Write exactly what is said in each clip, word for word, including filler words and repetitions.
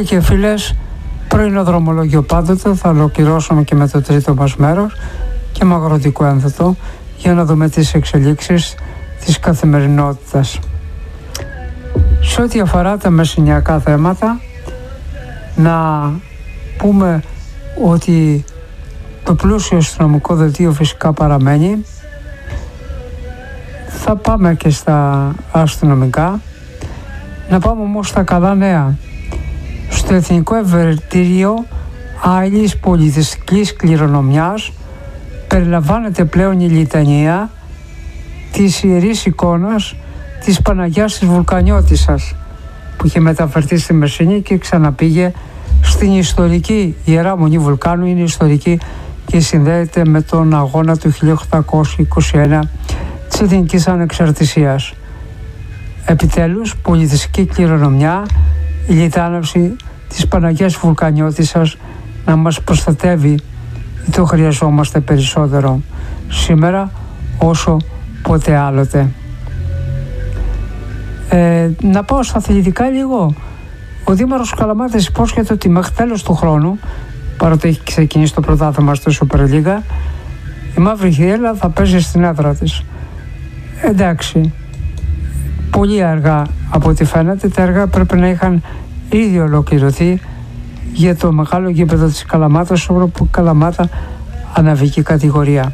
Φίλοι και φίλες, πρωινό δρομολόγιο πάντοτε, θα ολοκληρώσουμε και με το τρίτο μας μέρος και με αγροτικό ένθετο για να δούμε τις εξελίξεις της καθημερινότητας. Σε ό,τι αφορά τα μεσηνιακά θέματα, να πούμε ότι το πλούσιο αστυνομικό δελτίο φυσικά παραμένει. Θα πάμε και στα αστυνομικά. Να πάμε όμως στα καλά νέα. Στο Εθνικό Ευερτήριο Άειλης Πολιτιστικής Κληρονομιάς περιλαμβάνεται πλέον η λιτανία της Ιερής Εικόνας της Παναγιάς της Βουλκανιώτισσας, που είχε μεταφερθεί στη Μεσσηνή και ξαναπήγε στην ιστορική Ιερά Μονή Βουλκάνου. Είναι ιστορική και συνδέεται με τον αγώνα του χίλια οκτακόσια είκοσι ένα της Εθνικής Ανεξαρτησίας. Επιτέλους, πολιτιστική κληρονομιά, η λιτάναυση της Παναγιάς Βουλκανιώτισσας να μας προστατεύει, το χρειαζόμαστε περισσότερο σήμερα όσο ποτέ άλλοτε. Ε, να πάω στα αθλητικά λίγο. Ο Δήμαρχος Καλαμάτας υπόσχεται ότι μέχρι τέλος του χρόνου, παρότι έχει ξεκινήσει το πρωτάθλημα στο Super League, η Μαύρη Θύελλα θα παίζει στην έδρα της. Εντάξει, πολύ αργά από ό,τι φαίνεται. Τα έργα πρέπει να είχαν ήδη ολοκληρωθεί για το μεγάλο γήπεδο της Καλαμάτας, όπου η Καλαμάτα αναβηκε κατηγορία.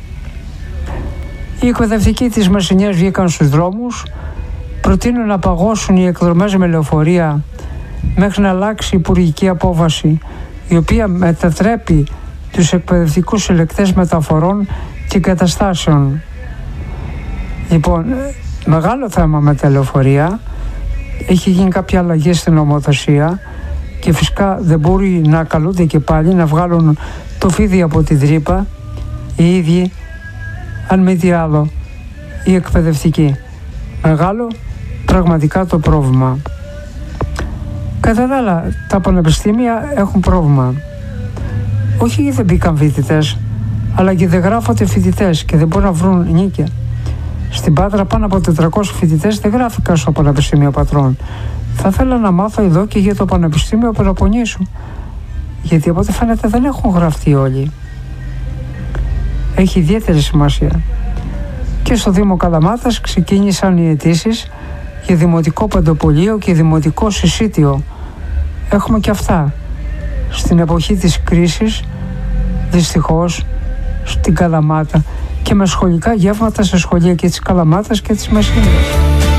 Οι εκπαιδευτικοί της Μεσσηνίας βγήκαν στους δρόμους, προτείνουν να παγώσουν οι εκδρομές με λεωφορεία μέχρι να αλλάξει η υπουργική απόφαση, η οποία μετατρέπει τους εκπαιδευτικούς συλλεκτές μεταφορών και εγκαταστάσεων. Λοιπόν, μεγάλο θέμα με τα λεωφορεία. Έχει γίνει κάποια αλλαγή στην νομοθεσία και φυσικά δεν μπορεί να καλούνται και πάλι να βγάλουν το φίδι από την τρύπα οι ίδιοι, αν μη τι άλλο, οι εκπαιδευτικοί. Μεγάλο πραγματικά το πρόβλημα. Κατά τα άλλα, τα πανεπιστήμια έχουν πρόβλημα. Όχι γιατί δεν μπήκαν φοιτητές, αλλά γιατί δεν γράφονται φοιτητές και δεν μπορούν να βρουν νίκια. Στην Πάτρα πάνω από τετρακόσιοι φοιτητές δεν γράφηκαν στο Πανεπιστήμιο Πατρών. Θα ήθελα να μάθω εδώ και για το Πανεπιστήμιο Πελοποννήσου, γιατί από ό,τι φαίνεται δεν έχουν γραφτεί όλοι. Έχει ιδιαίτερη σημασία. Και στο Δήμο Καλαμάτας ξεκίνησαν οι αιτήσεις για δημοτικό παντοπολείο και δημοτικό συσίτιο. Έχουμε και αυτά. Στην εποχή της κρίσης, δυστυχώς, στην Καλαμάτα και με σχολικά γεύματα σε σχολεία και της Καλαμάτας και της Μεσσηνίας.